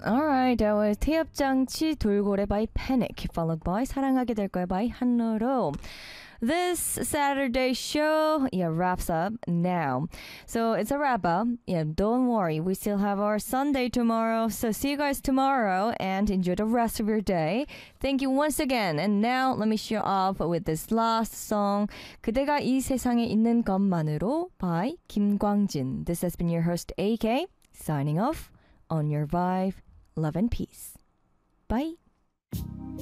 Alright, that was 태엽장치 돌고래 by Panic, followed by 사랑하게 될 거야 by 한로로. This Saturday show, wraps up now. So it's a wrap up. Don't worry. We still have our Sunday tomorrow. So see you guys tomorrow and enjoy the rest of your day. Thank you once again. And now let me show off with this last song. 그대가 이 세상에 있는 것만으로 by 김광진. This has been your host AK signing off on your vibe. Love and peace. Bye.